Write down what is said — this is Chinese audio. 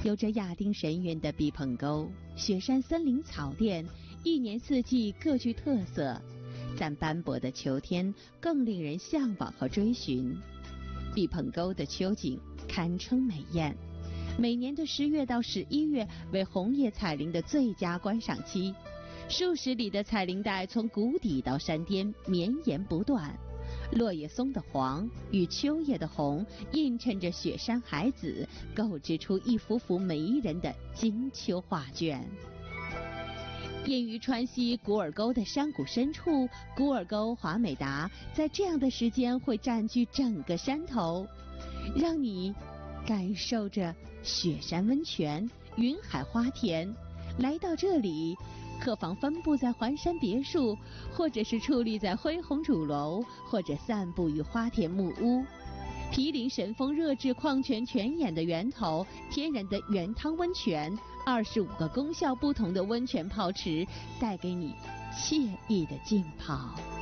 有着亚丁神韵的毕棚沟、雪山森林草甸，一年四季各具特色，但斑驳的秋天更令人向往和追寻。毕棚沟的秋景堪称美艳，每年的10月到11月为红叶彩林的最佳观赏期，数十里的彩林带从谷底到山巅绵延不断，落叶松的黄与秋叶的红映衬着雪山海紫，构织出一幅幅迷人的金秋画卷。隐于川西古尔沟的山谷深处，古尔沟华美达在这样的时间会占据整个山头，让你感受着雪山温泉、云海花田。来到这里，何妨分布在环山别墅，或者是矗立在恢宏主楼，或者散步于花田木屋。毗邻神峰热质矿泉泉眼的源头，天然的原汤温泉，25个功效不同的温泉泡池，带给你惬意的浸泡。